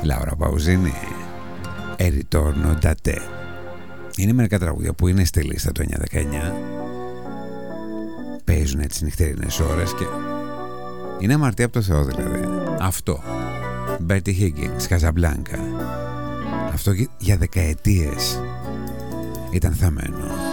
Λάουρα Παουζίνη, E ritorno da te. Είναι μερικά τραγούδια που είναι στη λίστα του 9-19. Παίζουν τις νυχτερινές ώρες και είναι αμαρτία από το Θεό δηλαδή. Αυτό Bertie Higgins, Casablanca. Αυτό για δεκαετίες ήταν θαμένο.